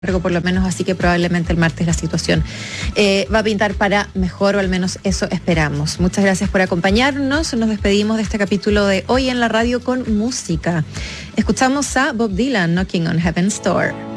por lo menos, así que probablemente el martes la situación va a pintar para mejor, o al menos eso esperamos. Muchas gracias por acompañarnos. Nos despedimos de este capítulo de Hoy en la Radio con música. Escuchamos a Bob Dylan, Knocking on Heaven's Door.